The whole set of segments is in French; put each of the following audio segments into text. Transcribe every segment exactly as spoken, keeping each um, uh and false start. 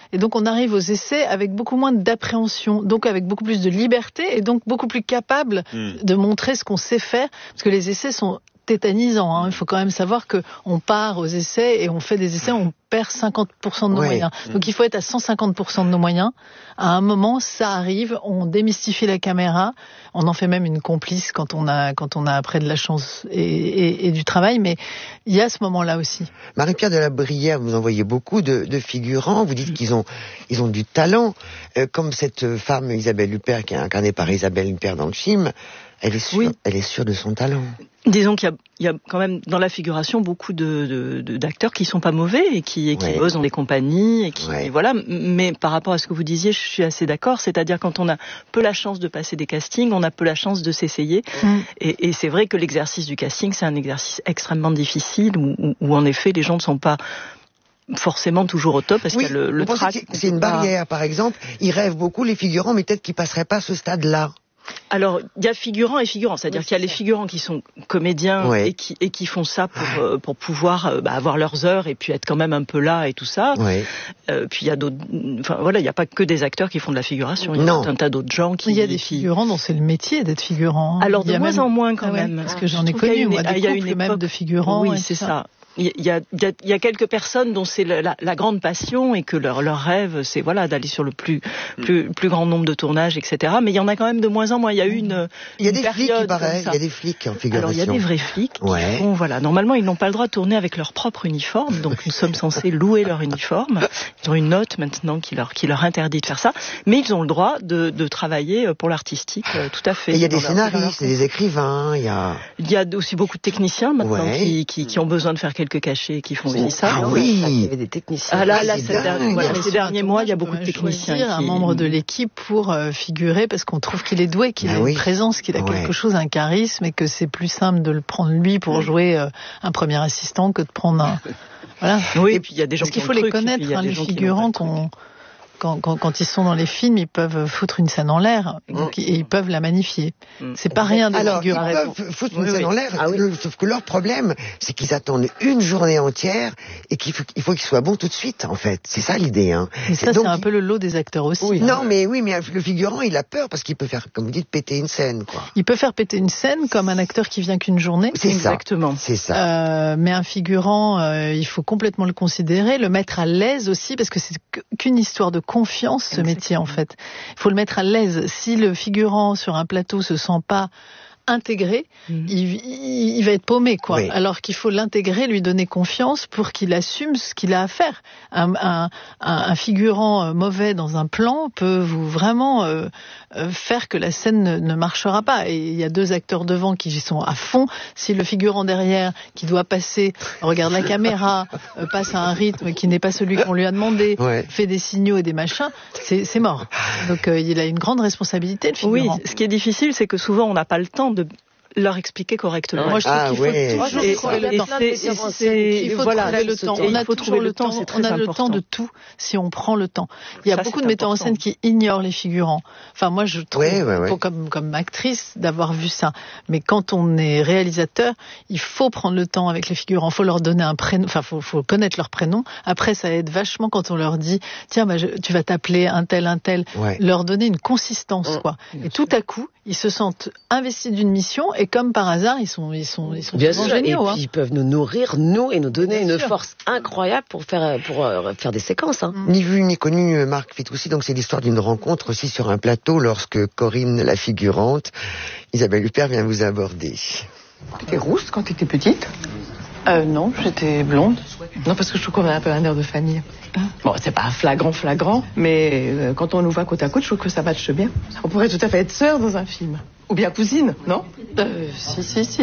Et donc on arrive aux essais avec beaucoup moins d'appréhension, donc avec beaucoup plus de liberté et donc beaucoup plus capable mmh. de montrer ce qu'on sait faire, parce que les essais sont tétanisant. Hein. Il faut quand même savoir que on part aux essais et on fait des essais, on perd cinquante pour cent de nos ouais. moyens. Donc il faut être à cent cinquante pour cent de nos moyens. À un moment, ça arrive, on démystifie la caméra, on en fait même une complice quand on a quand on a après de la chance et, et, et du travail. Mais il y a ce moment-là aussi. Marie-Pierre de la Brière, vous envoyez beaucoup de, de figurants. Vous dites qu'ils ont ils ont du talent, euh, comme cette femme Isabelle Huppert qui est incarnée par Isabelle Huppert dans le film. Elle est sûre, oui. elle est sûre de son talent. Disons qu'il y a, il y a quand même dans la figuration beaucoup de, de, de d'acteurs qui sont pas mauvais et qui, et qui ouais. bossent dans des compagnies et qui ouais. et voilà. Mais par rapport à ce que vous disiez, je suis assez d'accord. C'est-à-dire quand on a peu la chance de passer des castings, on a peu la chance de s'essayer. Mm. Et, et c'est vrai que l'exercice du casting, c'est un exercice extrêmement difficile où, où, où en effet les gens ne sont pas forcément toujours au top parce oui, qu'il y a le, le trac. C'est, c'est une barrière, par exemple. Ils rêvent beaucoup les figurants, mais peut-être qu'ils passeraient pas à ce stade-là. Alors, il y a figurants et figurants, c'est-à-dire oui, qu'il y a les figurants qui sont comédiens ouais. et, qui, et qui font ça pour, euh, pour pouvoir euh, bah, avoir leurs heures et puis être quand même un peu là et tout ça. Ouais. Euh, puis il y a d'autres, enfin voilà, il n'y a pas que des acteurs qui font de la figuration, il y a non. tout un tas d'autres gens qui... Il y a des figurants dont c'est le métier d'être figurant. Hein. Alors de moins même... en moins quand ah ouais, même. Parce que j'en ai connu, une, moi, des couples une époque... même de figurants. Oui, c'est ça. ça. Il y a, il y a, il y a quelques personnes dont c'est la, la, la grande passion et que leur, leur rêve, c'est voilà d'aller sur le plus, plus, plus grand nombre de tournages, et cetera. Mais il y en a quand même de moins en moins. Il y a eu une, il y a une des période flics, il paraît. Il y a des flics en figuration. Alors il y a des vrais flics. Ouais. Qui font, voilà. Normalement, ils n'ont pas le droit de tourner avec leur propre uniforme, donc nous sommes censés louer leur uniforme. Ils ont une note maintenant qui leur, qui leur interdit de faire ça, mais ils ont le droit de, de travailler pour l'artistique, tout à fait. Et il y a des scénaristes, des écrivains. Il y a. Il y a aussi beaucoup de techniciens maintenant ouais. qui, qui, qui ont besoin de faire quelques cachets, qui font aussi ça. Ah oui, il y avait des techniciens. Ah là, là, ces, derniers, voilà, ces derniers mois, il y a beaucoup de techniciens. Qui... un membre de l'équipe pour euh, figurer parce qu'on trouve qu'il est doué, qu'il ah a oui. une présence, qu'il a ouais. quelque chose, un charisme, et que c'est plus simple de le prendre lui pour jouer euh, un premier assistant que de prendre un. Voilà. Oui, et puis il y a des gens parce qu'il faut les connaître, hein, les figurants qu'on. Quand, quand, quand ils sont dans les films, ils peuvent foutre une scène en l'air donc, et ils peuvent la magnifier. Mmh. C'est pas rien de Alors, figurer. ils peuvent foutre une oui, scène oui. en l'air, ah, oui. sauf que leur problème, c'est qu'ils attendent une journée entière et qu'il faut, il faut qu'ils soient bons tout de suite, en fait. C'est ça l'idée. Hein. Et ça, donc, c'est un peu le lot des acteurs aussi. Oui. Hein. Non, mais oui, mais le figurant, il a peur parce qu'il peut faire, comme vous dites, péter une scène. Quoi. Il peut faire péter une scène comme un acteur qui vient qu'une journée. C'est exactement. Ça. C'est ça. Euh, mais un figurant, euh, il faut complètement le considérer, le mettre à l'aise aussi, parce que c'est qu'une histoire de confiance. Ce métier en fait. Il faut le mettre à l'aise. Si le figurant sur un plateau se sent pas intégré, mmh. il, il, il va être paumé, quoi. Oui. Alors qu'il faut l'intégrer, lui donner confiance pour qu'il assume ce qu'il a à faire. Un, un, un figurant mauvais dans un plan peut vous vraiment euh, faire que la scène ne, ne marchera pas. Et il y a deux acteurs devant qui y sont à fond. Si le figurant derrière, qui doit passer, regarde la caméra, euh, passe à un rythme qui n'est pas celui qu'on lui a demandé, ouais. fait des signaux et des machins, c'est, c'est mort. Donc euh, il a une grande responsabilité, le figurant. Oui, ce qui est difficile, c'est que souvent on n'a pas le temps de leur expliquer correctement. Moi, je trouve ah, qu'il faut ouais. toujours et, trouver le et temps. C'est, c'est, c'est, il faut voilà, trouver le temps. On a faut toujours le temps. C'est très on a important. le temps de tout si on prend le temps. Il y a Ça, beaucoup de metteurs en scène qui ignorent les figurants. Enfin, moi, je trouve, ouais, ouais, ouais. Pour, comme, comme actrice, d'avoir vu ça. Mais quand on est réalisateur, il faut prendre le temps avec les figurants. Il faut leur donner un prénom. Enfin, faut, faut connaître leur prénom. Après, ça aide vachement quand on leur dit, tiens, bah, je, tu vas t'appeler un tel, un tel. Ouais. Leur donner une consistance, mmh, quoi. Et tout à coup, ils se sentent investis d'une mission et comme par hasard, ils sont, ils sont, ils sont bien sûr, géniaux. Et hein. puis ils peuvent nous nourrir, nous, et nous donner bien une sûr. force incroyable pour faire, pour euh, faire des séquences. Hein. Ni vu ni connu, Marc Fitoussi. Donc c'est l'histoire d'une rencontre aussi sur un plateau lorsque Corinne, la figurante, Isabelle Huppert vient vous aborder. T'étais rousse quand t'étais petite ? Euh, non, j'étais blonde. Non, parce que je trouve qu'on a un peu un air de famille. Bon, c'est pas flagrant, flagrant, mais euh, quand on nous voit côte à côte, je trouve que ça matche bien. On pourrait tout à fait être sœurs dans un film. Ou bien cousine, non ? Euh, si, si, si.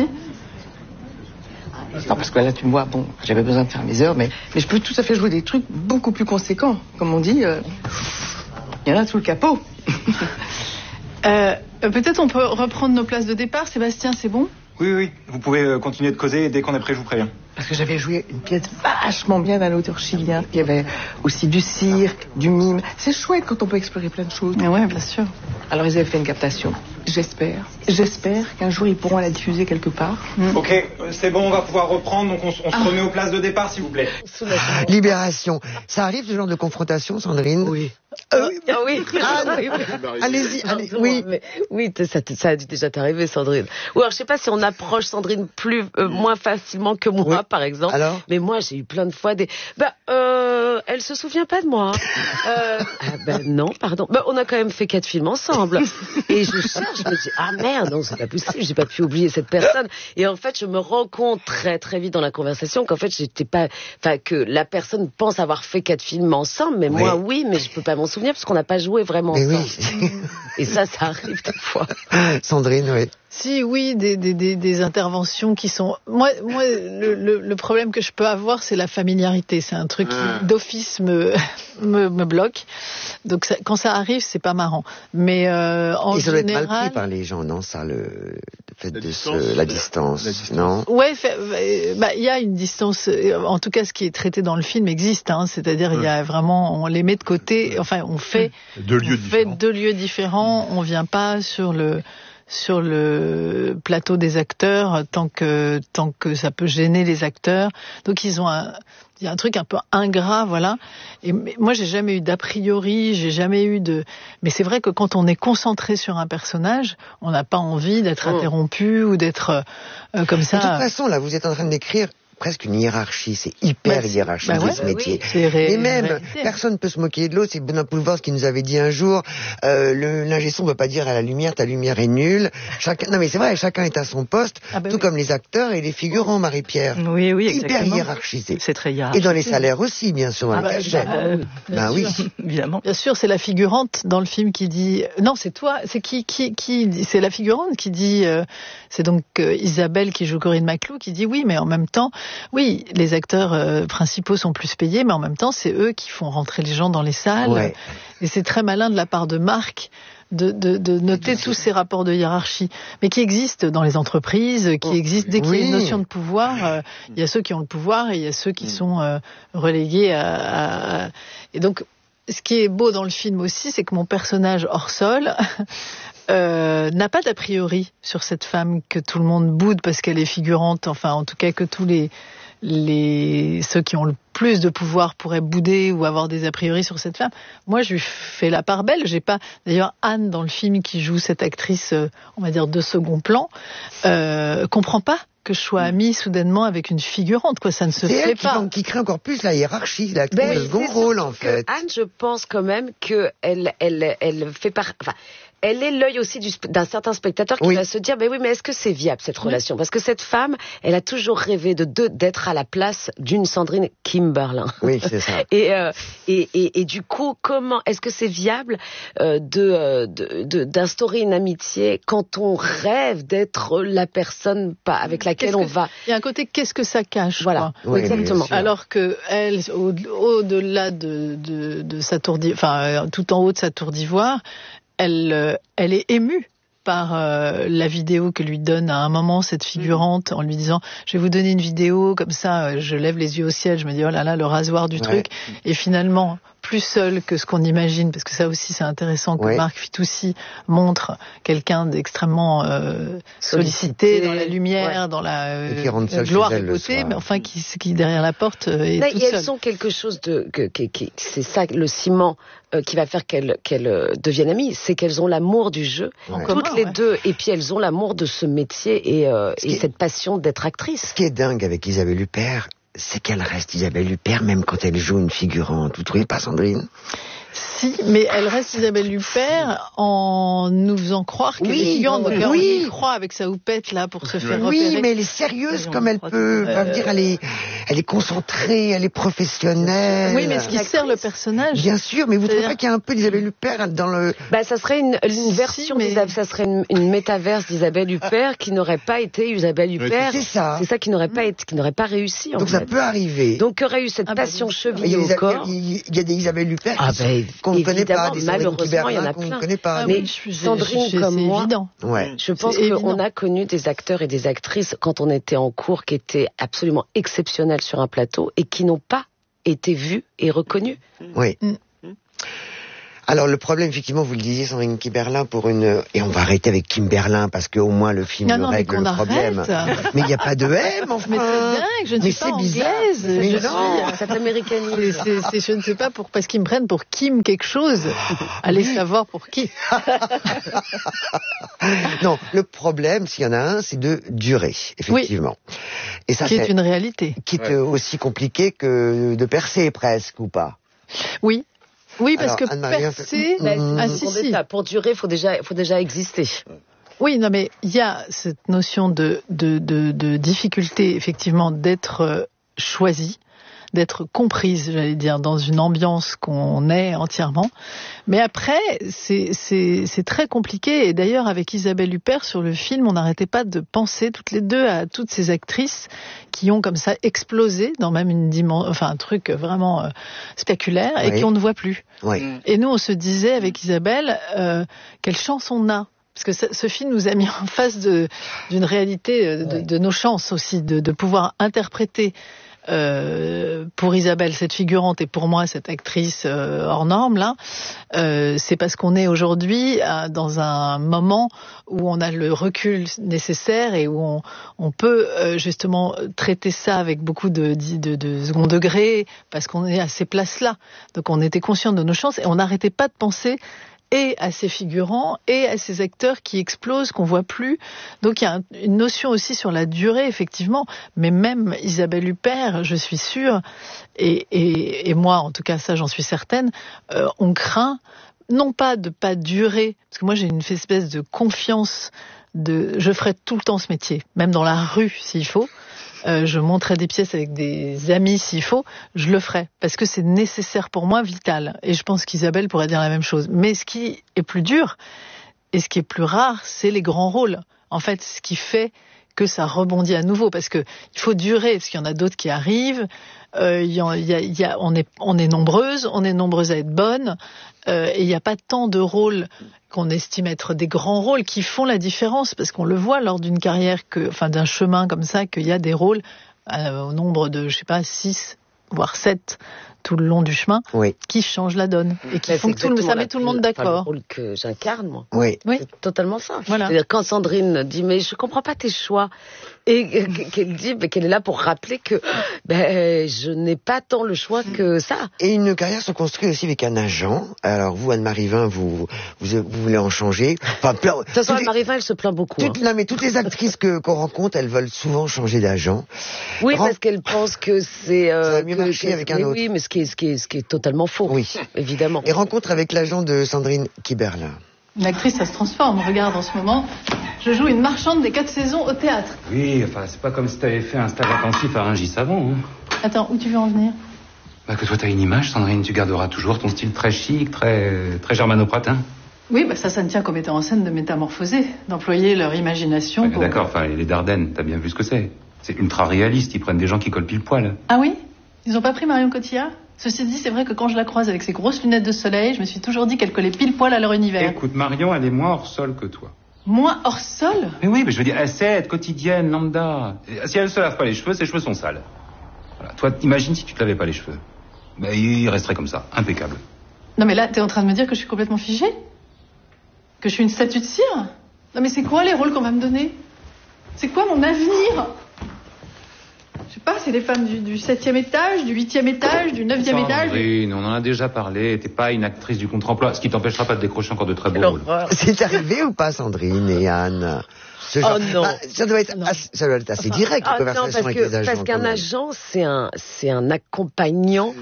Non, parce que là, tu me vois, bon, j'avais besoin de faire mes heures, mais, mais je peux tout à fait jouer des trucs beaucoup plus conséquents. Comme on dit, il euh, y en a sous le capot. euh, peut-être on peut reprendre nos places de départ. Sébastien, c'est bon ? Oui, oui, vous pouvez continuer de causer et dès qu'on est prêt, je vous préviens. Parce que j'avais joué une pièce vachement bien d'un auteur chilien. Il y avait aussi du cirque, du mime. C'est chouette quand on peut explorer plein de choses. Mais ouais, bien sûr. Alors ils avaient fait une captation j'espère. J'espère qu'un jour ils pourront la diffuser quelque part. Mm. Ok, c'est bon, on va pouvoir reprendre, donc on, on se remet aux places de départ, s'il vous plaît. Libération. Ça arrive ce genre de confrontation, Sandrine? Oui. Euh, Ah oui, Anne, oui, oui. allez-y, allez, Pardon, oui. mais oui, ça, ça a dû déjà t'arriver, Sandrine. Ou alors, je sais pas si on approche Sandrine plus, euh, moins facilement que moi, oui. par exemple. Alors mais moi, j'ai eu plein de fois des. Bah, euh, elle se souvient pas de moi. euh, ah ben non, pardon. Bah, on a quand même fait quatre films ensemble. Et je cherche, je me dis ah merde, non, c'est pas possible, j'ai pas pu oublier cette personne. Et en fait, je me rends compte très très vite dans la conversation qu'en fait, j'étais pas, enfin que la personne pense avoir fait quatre films ensemble, mais oui. moi oui, mais je peux pas m'en souvenir parce qu'on n'a pas joué vraiment mais ensemble. Oui. Et ça, ça arrive des fois. Sandrine, oui. Si, oui, des, des, des, des interventions qui sont... Moi, moi le, le, le problème que je peux avoir, c'est la familiarité. C'est un truc qui, d'office, me, me, me bloque. Donc, ça, quand ça arrive, c'est pas marrant. Mais euh, en Et ça doit général... être mal pris par les gens, non, ça, le, le fait la de distance, se... La distance, la distance. Non? Ouais, bah, il y a une distance... En tout cas, ce qui est traité dans le film existe. Hein, c'est-à-dire, il hum. y a vraiment... On les met de côté. Enfin, on fait... Deux lieux on différents. fait deux lieux différents. On vient pas sur le... sur le plateau des acteurs tant que tant que ça peut gêner les acteurs. Donc ils ont un il y a un truc un peu ingrat, voilà. Et moi j'ai jamais eu d'a priori, j'ai jamais eu de mais c'est vrai que quand on est concentré sur un personnage, on n'a pas envie d'être oh. interrompu ou d'être euh, comme ça. De toute façon là, vous êtes en train d'écrire presque une hiérarchie, c'est hyper bah, hiérarchisé bah ouais, ce bah métier. Oui, ré- et même, personne ne peut se moquer de l'autre. C'est Benoît Poelvoorde qui nous avait dit un jour, euh, le, l'ingé son ne peut pas dire à la lumière, ta lumière est nulle. Chacun, non mais c'est vrai, chacun est à son poste, ah bah tout oui. comme les acteurs et les figurants, Marie-Pierre. Oui, oui, exactement. Hyper hiérarchisé. C'est très hiérarchisé. Et dans les salaires aussi, bien sûr, dans ah bah, le cachet. Euh, ben oui. Évidemment. Bien sûr, c'est la figurante dans le film qui dit, non, c'est toi, c'est qui, qui, qui, c'est la figurante qui dit, euh, c'est donc euh, Isabelle qui joue Corinne Maclou qui dit oui, mais en même temps, oui, les Les acteurs euh, principaux sont plus payés, mais en même temps, c'est eux qui font rentrer les gens dans les salles. Ouais. Et c'est très malin de la part de Marc de, de, de noter tous ces rapports de hiérarchie, mais qui existent dans les entreprises, qui oh. existent dès qu'il oui. y a une notion de pouvoir. Euh, il y a ceux qui ont le pouvoir et il y a ceux qui sont euh, relégués à, à... Et donc, ce qui est beau dans le film aussi, c'est que mon personnage hors sol... Euh, n'a pas d'a priori sur cette femme que tout le monde boude parce qu'elle est figurante, enfin en tout cas que tous les, les ceux qui ont le plus de pouvoir pourraient bouder ou avoir des a priori sur cette femme. Moi je lui fais la part belle. J'ai pas d'ailleurs Anne dans le film qui joue cette actrice, on va dire de second plan, euh, comprend pas que je sois amie soudainement avec une figurante, quoi, ça ne se c'est fait elle pas. Qui, qui crée encore plus la hiérarchie, la ben, le second rôle en fait. Anne, je pense quand même que elle, elle, elle fait par, enfin, elle est l'œil aussi du, d'un certain spectateur qui oui. va se dire, ben oui, mais est-ce que c'est viable cette oui. relation? Parce que cette femme, elle a toujours rêvé de, de d'être à la place d'une Sandrine Kimberlin. Oui, c'est ça. et, euh, et, et, et du coup, comment est-ce que c'est viable euh, de, de, de d'instaurer une amitié quand on rêve d'être la personne pas avec laquelle qu'est-ce on que, va? Il y a un côté qu'est-ce que ça cache? Voilà, oui, exactement. Alors que elle, au, au-delà de, de, de sa tour d'ivoire, enfin tout en haut de sa tour d'ivoire, elle, elle est émue par euh, la vidéo que lui donne à un moment cette figurante en lui disant je vais vous donner une vidéo comme ça, je lève les yeux au ciel, je me dis oh là là le rasoir du ouais. truc, et finalement plus seul que ce qu'on imagine, parce que ça aussi c'est intéressant que ouais. Marc Fitoussi montre quelqu'un d'extrêmement euh, sollicité, sollicité dans la lumière, ouais. dans la euh, gloire et beauté, mais enfin qui, qui derrière la porte euh, est là, tout et seul. Elles sont quelque chose de, que, que, que, c'est ça le ciment euh, qui va faire qu'elles, qu'elles euh, deviennent amies, c'est qu'elles ont l'amour du jeu, ouais. toutes commun, les ouais. deux, et puis elles ont l'amour de ce métier et, euh, et cette passion d'être actrice. Ce qui est dingue avec Isabelle Huppert, c'est qu'elle reste Isabelle Huppert même quand elle joue une figurante. Vous trouvez pas, Sandrine? Si, mais elle reste Isabelle Huppert en nous faisant croire qu'elle oui, est figurante. Oui, donc oui. On y croit avec sa houppette là pour se faire oui, repérer. Oui, mais elle est sérieuse comme elle peut. Euh... dire, elle est, elle est concentrée, elle est professionnelle. Oui, mais ce qui sert le personnage. Bien sûr, mais vous trouvez pas qu'il y a un peu d'Isabelle Huppert dans le. Bah, ça serait une, une version, si, mais... ça serait une, une métaverse d'Isabelle Huppert qui n'aurait pas été Isabelle Huppert. C'est ça. C'est ça qui n'aurait pas été, qui n'aurait pas réussi. En donc fait. ça peut arriver. Donc il y aurait eu cette ah, passion bah, chevillée au corps. Il y a des Isabelle Huppert ah, bah, qu'on ne connaît pas. Des malheureusement, il y en a plein. Pas, mais oui, Sandrine je, je, comme moi, ouais. je pense qu'on a connu des acteurs et des actrices quand on était en cours qui étaient absolument exceptionnels sur un plateau et qui n'ont pas été vus et reconnus. Oui. Mm. Alors le problème, effectivement, vous le disiez, Sandrine Kiberlin, pour une... Et on va arrêter avec Kim Berlin, parce qu'au moins le film non, non, règle le problème. Arrête. Mais il n'y a pas de M, enfin. Mais c'est dingue, je ne mais suis pas bizarre. anglaise. Mais je non, suis... ça t'américanise. C'est, c'est, je ne sais pas pour, parce qu'ils me prennent pour Kim quelque chose. Allez savoir pour qui. Non, le problème, s'il y en a un, c'est de durer, effectivement. Oui. Et ça, qui c'est est une réalité. Qui est ouais. aussi compliqué que de percer, presque, ou pas? Oui. Oui, parce Alors, que percer... fait... mmh. ah, si, si. Pour durer, il faut déjà, faut déjà exister. Oui, non, mais il y a cette notion de, de, de, de difficulté, effectivement, d'être choisi, d'être comprise, j'allais dire, dans une ambiance qu'on est entièrement. Mais après, c'est, c'est, c'est très compliqué. Et d'ailleurs, avec Isabelle Huppert, sur le film, on n'arrêtait pas de penser toutes les deux à toutes ces actrices qui ont comme ça explosé dans même une dimension, enfin un truc vraiment euh, spectaculaire, oui. et qu'on ne voit plus. Oui. Et nous, on se disait avec Isabelle, euh, quelle chance on a. Parce que ça, ce film nous a mis en face de, d'une réalité de, oui. de nos chances aussi, de, de pouvoir interpréter Euh, pour Isabelle cette figurante et pour moi cette actrice euh, hors norme là, euh, c'est parce qu'on est aujourd'hui euh, dans un moment où on a le recul nécessaire et où on, on peut euh, justement traiter ça avec beaucoup de, de, de second degré parce qu'on est à ces places-là. Donc on était conscient de nos chances et on n'arrêtait pas de penser et à ces figurants, et à ces acteurs qui explosent, qu'on voit plus. Donc il y a une notion aussi sur la durée, effectivement, mais même Isabelle Huppert, je suis sûre, et, et, et moi, en tout cas, ça j'en suis certaine, euh, on craint, non pas de pas durer, parce que moi j'ai une espèce de confiance, de, je ferai tout le temps ce métier, même dans la rue s'il faut, Euh, je monterai des pièces avec des amis s'il faut, je le ferai, parce que c'est nécessaire pour moi, vital. Et je pense qu'Isabelle pourrait dire la même chose. Mais ce qui est plus dur, et ce qui est plus rare, c'est les grands rôles. En fait, ce qui fait que ça rebondit à nouveau, parce que il faut durer, parce qu'il y en a d'autres qui arrivent, euh, il y a, il y a, il y a, on est, on est nombreuses, on est nombreuses à être bonnes, euh, et il n'y a pas tant de rôles qu'on estime être des grands rôles qui font la différence, parce qu'on le voit lors d'une carrière, que, enfin d'un chemin comme ça, qu'il y a des rôles euh, au nombre de, je sais pas, six, voire sept, tout le long du chemin, oui. qui changent la donne et qui bah, font que tout le, ça met tout le monde d'accord. C'est le rôle que j'incarne, moi. Oui. oui. C'est totalement ça. Voilà. C'est-à-dire quand Sandrine dit mais je comprends pas tes choix et qu'elle dit bah, qu'elle est là pour rappeler que ben je n'ai pas tant le choix que ça. Et une carrière se construit aussi avec un agent. Alors vous, Anne-Marie Vin, vous, vous vous voulez en changer. Enfin, plein. De toute façon, Anne-Marie Vin, elle se plaint beaucoup. Toutes, hein. Non, mais toutes les actrices que qu'on rencontre, elles veulent souvent changer d'agent. Oui, Ren... parce qu'elles pensent que c'est euh, ça va mieux que, marcher que, avec un oui, autre. Oui, mais ce qui est ce qui est ce qui est totalement faux. Oui, évidemment. Et rencontre avec l'agent de Sandrine Kiberlin. Une actrice, ça se transforme. Regarde, en ce moment, je joue une marchande des quatre saisons au théâtre. Oui, enfin, c'est pas comme si t'avais fait un stage intensif à Rungis avant. Hein. Attends, où tu veux en venir? Bah, que toi, t'as une image, Sandrine, tu garderas toujours ton style très chic, très, très germano-pratin. Oui, bah ça, ça ne tient qu'aux metteurs en scène de métamorphoser, d'employer leur imagination. Ouais, pour... D'accord, enfin, les Dardennes, t'as bien vu ce que c'est. C'est ultra réaliste, ils prennent des gens qui collent pile poil. Ah oui? Ils ont pas pris Marion Cotillard? Ceci dit, c'est vrai que quand je la croise avec ses grosses lunettes de soleil, je me suis toujours dit qu'elle collait pile poil à leur univers. Écoute, Marion, elle est moins hors sol que toi. Moins hors sol? Mais oui, mais je veux dire, elle sait être quotidienne, lambda. Si elle se lave pas les cheveux, ses cheveux sont sales. Voilà. Toi, imagine si tu te lavais pas les cheveux. Ben, il resterait comme ça, impeccable. Non mais là, t'es en train de me dire que je suis complètement figée? Que je suis une statue de cire? Non mais c'est quoi les rôles qu'on va me donner? C'est quoi mon avenir? Je sais pas, c'est les femmes du, du septième étage, du huitième étage, du neuvième étage. Sandrine, on en a déjà parlé. T'es pas une actrice du contre-emploi, ce qui t'empêchera pas de décrocher encore de très beaux rôles. C'est arrivé ou pas, Sandrine et Anne? Ce genre... Oh non. Bah, ça doit être assez, ça doit être assez enfin, direct, ah, la conversation non, parce avec que, les agents. Parce qu'un agent, c'est un, c'est un accompagnant.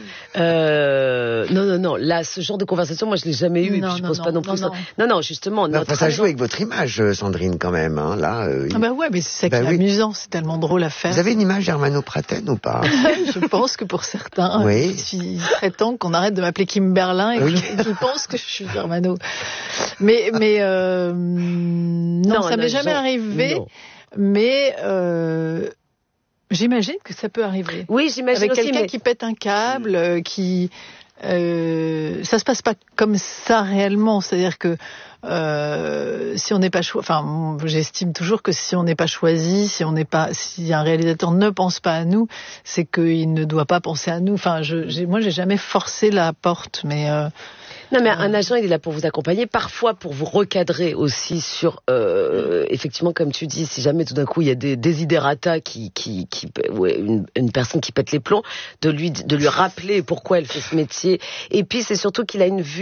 Euh, non, non, non. Là, ce genre de conversation, moi, je l'ai jamais eu. Non, et puis je non, pose non, pas non, non plus. Non, ça. non, non, justement. Bah, notre ça agent... joue avec votre image, Sandrine, quand même. Hein, là. Euh, ah bah ouais, mais c'est ça qui bah, est oui. amusant. C'est tellement drôle à faire. Vous avez une image germano-pratène ou pas? Je pense que pour certains, oui. il serait temps qu'on arrête de m'appeler Kim Berlin et oui. qu'ils pensent que je suis germano. Mais, mais euh, non, non, ça m'est jamais arrivé. Non. Mais euh, j'imagine que ça peut arriver. Oui, j'imagine avec aussi. quelqu'un mais... qui pète un câble, euh, qui euh, ça se passe pas comme ça réellement. C'est-à-dire que euh, si on n'est pas choisi, enfin, j'estime toujours que si on n'est pas choisi, si on n'est pas, si un réalisateur ne pense pas à nous, c'est qu'il ne doit pas penser à nous. Enfin, je, j'ai, moi, j'ai jamais forcé la porte, mais. Euh, Non, mais un agent, il est là pour vous accompagner, parfois pour vous recadrer aussi sur, euh, effectivement, comme tu dis, si jamais tout d'un coup il y a des desiderata qui, qui, qui, ouais, une, une personne qui pète les plombs, de lui, de lui rappeler pourquoi elle fait ce métier. Et puis c'est surtout qu'il a une vue